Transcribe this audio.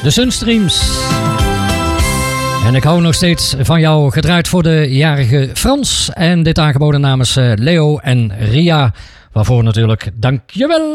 de Sunstreams. En ik hou nog steeds van jou, gedraaid voor de jarige Frans. En dit aangeboden namens Leo en Ria. Waarvoor natuurlijk dankjewel.